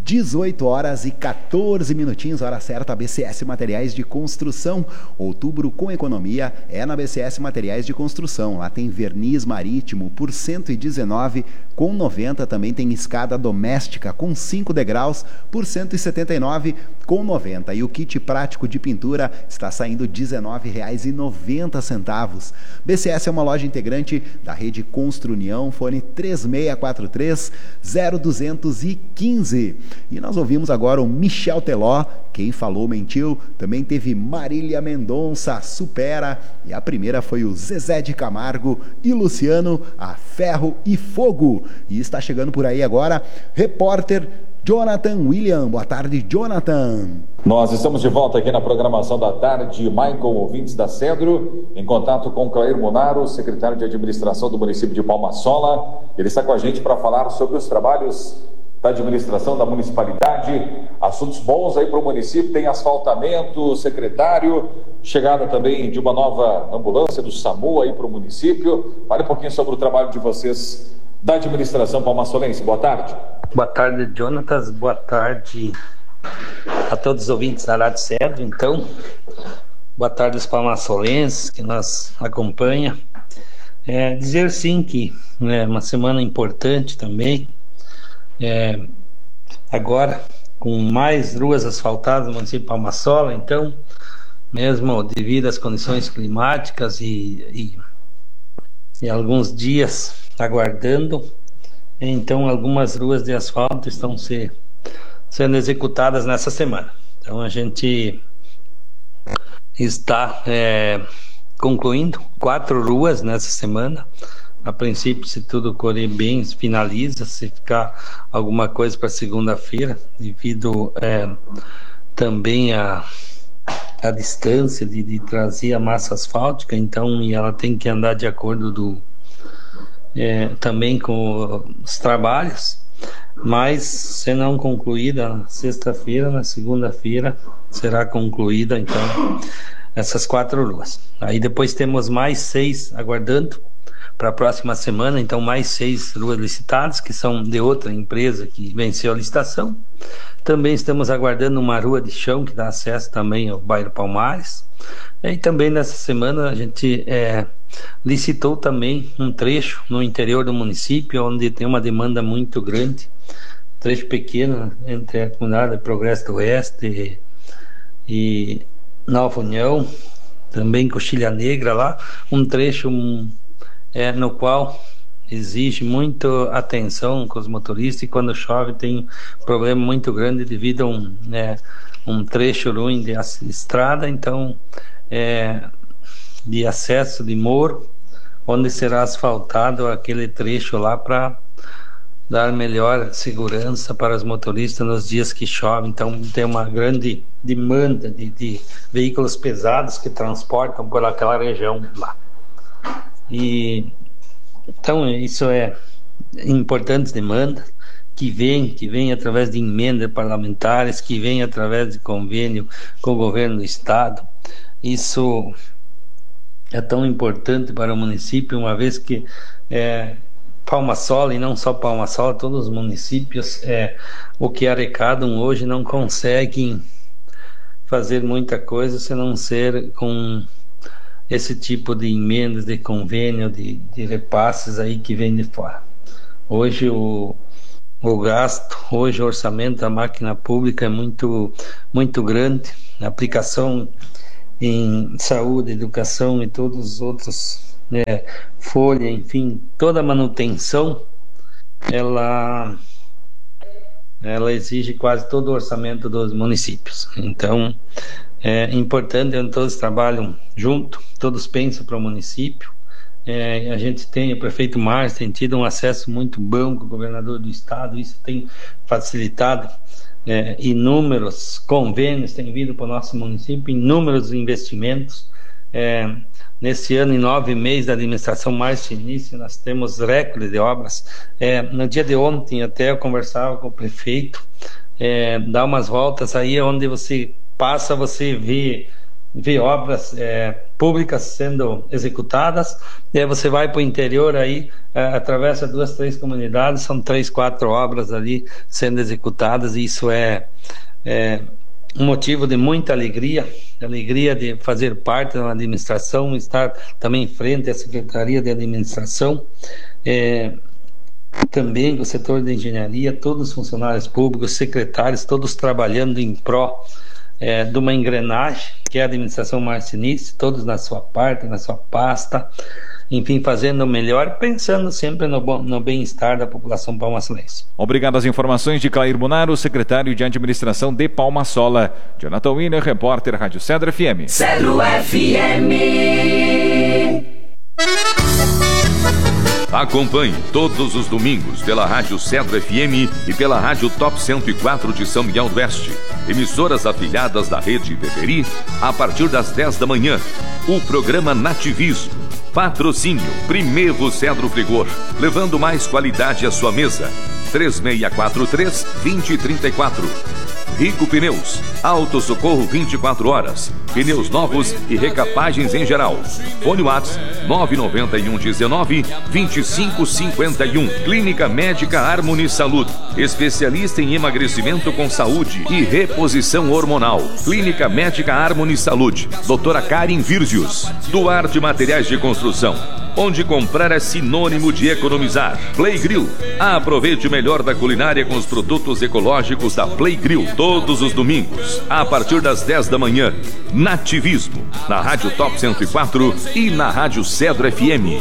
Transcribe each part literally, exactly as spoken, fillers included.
dezoito horas e quatorze minutinhos, hora certa, B C S Materiais de Construção. Outubro com economia é na B C S Materiais de Construção. Lá tem verniz marítimo por cento e dezenove com noventa, também tem escada doméstica com cinco degraus por cento e setenta e nove com noventa. E o kit prático de pintura está saindo dezenove reais e noventa centavos. B C S é uma loja integrante da rede Construnião, fone três seis quatro três, zero dois um cinco. E nós ouvimos agora o Michel Teló, quem falou mentiu. Também teve Marília Mendonça, Supera. E a primeira foi o Zezé de Camargo e Luciano, a Ferro e Fogo. E está chegando por aí agora, repórter Jonathan William. Boa tarde, Jonathan. Nós estamos de volta aqui na programação da tarde. Michael, ouvintes da Cedro, em contato com Clair Munaro, secretário de administração do município de Palma-Sola. Ele está com a gente para falar sobre os trabalhos da administração da municipalidade, assuntos bons aí para o município. Tem asfaltamento, secretário, chegada também de uma nova ambulância do SAMU aí para o município. Fale um pouquinho sobre o trabalho de vocês da administração palmasolense. Boa tarde. Boa tarde, Jonatas. Boa tarde a todos os ouvintes da Rádio Cedro. Então, boa tarde aos palmasolenses que nos acompanham. É, dizer sim que é uma semana importante também. É, agora, com mais ruas asfaltadas no município de Palma-Sola, então, mesmo devido às condições climáticas e, e, e alguns dias aguardando, então algumas ruas de asfalto estão se, sendo executadas nessa semana. Então a gente está é, concluindo quatro ruas nessa semana. A princípio, se tudo correr bem, finaliza. Se ficar alguma coisa para segunda-feira, devido é, também a, a distância de, de trazer a massa asfáltica, então, e ela tem que andar de acordo do, é, também com os trabalhos. Mas, se não concluída na sexta-feira, na segunda-feira será concluída, então, essas quatro ruas. Aí depois temos mais seis aguardando para a próxima semana, então mais seis ruas licitadas, que são de outra empresa que venceu a licitação. Também estamos aguardando uma rua de chão que dá acesso também ao bairro Palmares. E também nessa semana a gente é, licitou também um trecho no interior do município, onde tem uma demanda muito grande, trecho pequeno entre a comunidade Progresso do Oeste e, e Nova União, também Coxilha Negra lá, um trecho um, É, no qual exige muito atenção com os motoristas, e quando chove tem um problema muito grande devido a um, é, um trecho ruim de estrada, então é, de acesso de Moro, onde será asfaltado aquele trecho lá para dar melhor segurança para os motoristas nos dias que chove. Então tem uma grande demanda de, de veículos pesados que transportam por aquela região lá. E então isso é importante demanda que vem, que vem através de emendas parlamentares, que vem através de convênio com o governo do estado. Isso é tão importante para o município, uma vez que é, Palma-Sola, e não só Palma-Sola, todos os municípios é, o que arrecadam hoje não conseguem fazer muita coisa se não ser com esse tipo de emendas, de convênio, de, de repasses aí que vem de fora. Hoje o, o gasto, hoje o orçamento da máquina pública é muito, muito grande. A aplicação em saúde, educação e todos os outros, né, folha, enfim, toda a manutenção, ela, ela exige quase todo o orçamento dos municípios. Então, é importante que todos trabalham junto, todos pensam para o município. É, a gente tem, o prefeito Márcio tem tido um acesso muito bom com o governador do estado, isso tem facilitado é, inúmeros convênios, tem vindo para o nosso município, inúmeros investimentos. É, nesse ano, em nove meses da administração Márcio início, nós temos recorde de obras. É, no dia de ontem, até eu conversava com o prefeito, é, dá umas voltas aí onde você passa, você vê, vê obras é, públicas sendo executadas, e aí você vai para o interior, aí é, atravessa duas, três comunidades, são três, quatro obras ali sendo executadas, e isso é, é um motivo de muita alegria, alegria de fazer parte da administração, estar também em frente à Secretaria de Administração, é, também o setor de engenharia, todos os funcionários públicos, secretários, todos trabalhando em pró é, de uma engrenagem, que é a administração Marcinis, todos na sua parte, na sua pasta, enfim, fazendo o melhor, pensando sempre no, no bem-estar da população palmasolense. Obrigado às informações de Clair Munaro, secretário de Administração de Palmasola. Jonathan Wiener, repórter, Rádio Cedro F M. Cedro F M. Acompanhe todos os domingos pela Rádio Cedro F M e pela Rádio Top cento e quatro de São Miguel do Oeste, emissoras afiliadas da Rede Beberi, a partir das dez da manhã, o programa Nativismo. Patrocínio Primevo Cedro Frigor, levando mais qualidade à sua mesa. três seis quatro três, dois zero três quatro. Rico Pneus, Auto Socorro vinte e quatro horas, pneus novos e recapagens em geral. Fone WhatsApp nove nove um um nove, dois cinco cinco um. Clínica Médica Harmony Saúde, especialista em emagrecimento com saúde e reposição hormonal. Clínica Médica Harmony Saúde, doutora Karen Virgius. Duarte Materiais de Construção, onde comprar é sinônimo de economizar. Play Grill, aproveite o melhor da culinária com os produtos ecológicos da Play Grill, todos os domingos, a partir das dez da manhã. Nativismo, na Rádio Top cento e quatro e na Rádio Cedro F M.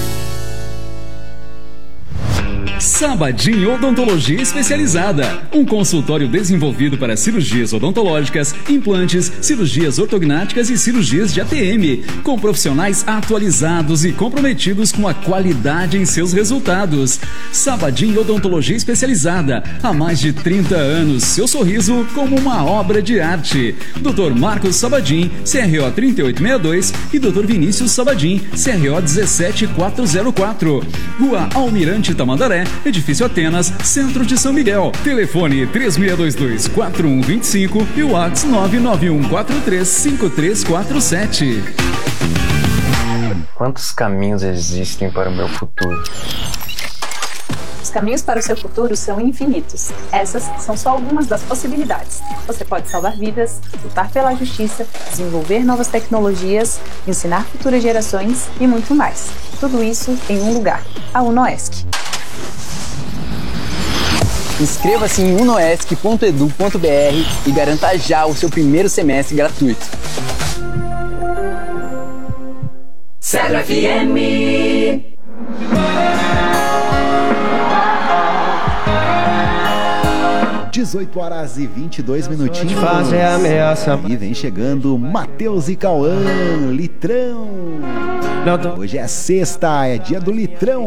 Sabadin Odontologia Especializada, um consultório desenvolvido para cirurgias odontológicas, implantes, cirurgias ortognáticas e cirurgias de A T M, com profissionais atualizados e comprometidos com a qualidade em seus resultados. Sabadin Odontologia Especializada, há mais de trinta anos, seu sorriso como uma obra de arte. doutor Marcos Sabadin, C R O trinta e oito sessenta e dois e doutor Vinícius Sabadin, C R O dezessete mil quatrocentos e quatro. Rua Almirante Tamandaré, Edifício Atenas, Centro de São Miguel. Telefone três seis dois dois, quatro um dois cinco e o WhatsApp nove nove um quatro três cinco três quatro sete. Quantos caminhos existem para o meu futuro? Os caminhos para o seu futuro são infinitos. Essas são só algumas das possibilidades. Você pode salvar vidas, lutar pela justiça, desenvolver novas tecnologias, ensinar futuras gerações e muito mais. Tudo isso em um lugar, a UNOESC. Inscreva-se em unoesc ponto edu ponto br e garanta já o seu primeiro semestre gratuito. Cedro F M. dezoito horas e vinte e dois minutinhos. Fazer ameaça. E vem chegando Matheus e Cauã, Litrão. Hoje é sexta, é dia do Litrão.